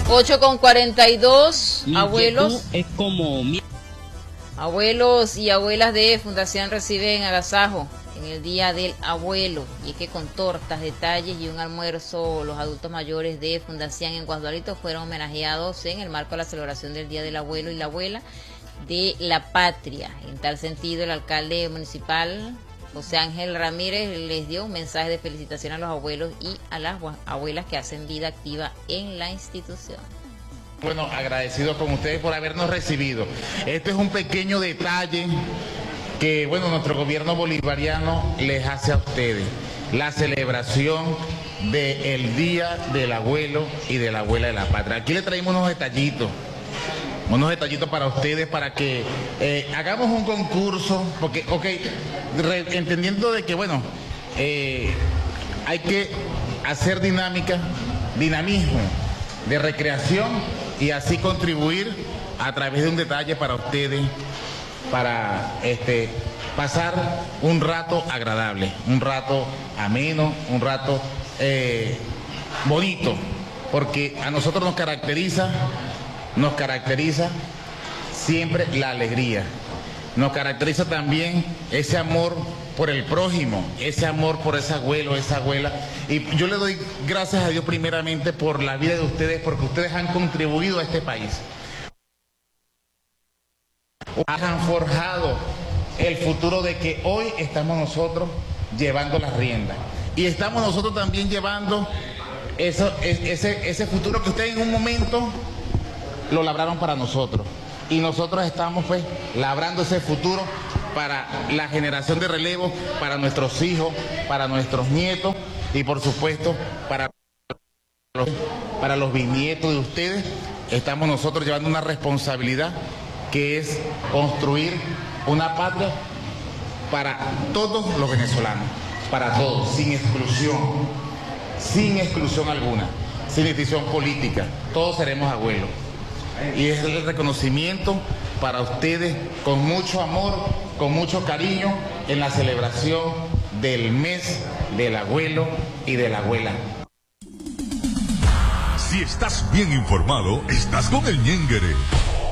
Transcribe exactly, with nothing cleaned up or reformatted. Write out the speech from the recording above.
ocho con cuarenta y dos, abuelos. Es como mi... Abuelos y abuelas de Fundación reciben agasajo en el Día del Abuelo, y es que con tortas, detalles y un almuerzo, los adultos mayores de Fundación en Guasdualito fueron homenajeados en el marco de la celebración del Día del Abuelo y la Abuela de la Patria. En tal sentido, el alcalde municipal José Ángel Ramírez les dio un mensaje de felicitación a los abuelos y a las abuelas que hacen vida activa en la institución. Bueno, agradecido con ustedes por habernos recibido. Este es un pequeño detalle que, bueno, nuestro gobierno bolivariano les hace a ustedes. La celebración del Día del Abuelo y de la Abuela de la Patria. Aquí le traemos unos detallitos, unos detallitos para ustedes, para que eh, hagamos un concurso, porque, ok, re, entendiendo de que, bueno, eh, hay que hacer dinámica, dinamismo de recreación y así contribuir a través de un detalle para ustedes, para este, pasar un rato agradable, un rato ameno, un rato eh, bonito, porque a nosotros nos caracteriza, nos caracteriza siempre la alegría, nos caracteriza también ese amor por el prójimo, ese amor por ese abuelo, esa abuela. Y yo le doy gracias a Dios primeramente por la vida de ustedes, porque ustedes han contribuido a este país. Han forjado el futuro de que hoy estamos nosotros llevando las riendas. Y estamos nosotros también llevando eso, ese, ese futuro que ustedes en un momento lo labraron para nosotros. Y nosotros estamos pues labrando ese futuro para la generación de relevo, para nuestros hijos, para nuestros nietos y por supuesto para los, para los bisnietos de ustedes. Estamos nosotros llevando una responsabilidad que es construir una patria para todos los venezolanos, para todos, sin exclusión, sin exclusión alguna, sin distinción política. Todos seremos abuelos. Y es el reconocimiento para ustedes con mucho amor, con mucho cariño en la celebración del mes del abuelo y de la abuela. Si estás bien informado, estás con el Ñenguere.